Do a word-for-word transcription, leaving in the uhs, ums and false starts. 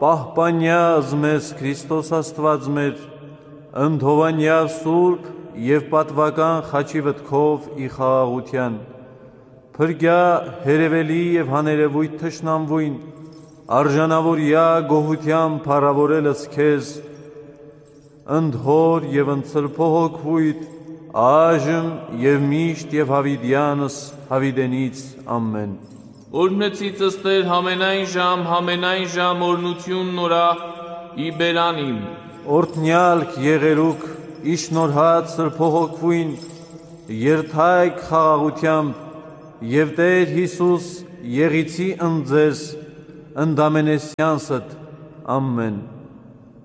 պահպանյազ մեզ Քրիստոս Աստված մեր, ընդհովանյա սուրբ և պատվական խաչի վտքով ի խաղաղության, փրկյա հերևելի և հաներևույթ թշնամվույն, արժանավորյա գոհության փառավորելս քեզ, ընդհոր և ընծրփոհոքվույթ, այժմ և միշտ և հավիդյանս հավիդենից ամեն։ Օրհնեցիցս Տեր համենայն ժամ, համենայն ժամ օրնություն նորա ի բերանիմ։ Օրհնյալք եղերուք իշնորհած սրբոհոքվույն, երթայք խաղաղությամբ և Տեր Հիսուս եղիցի ընձես ընդամենեսյանսդ ամեն։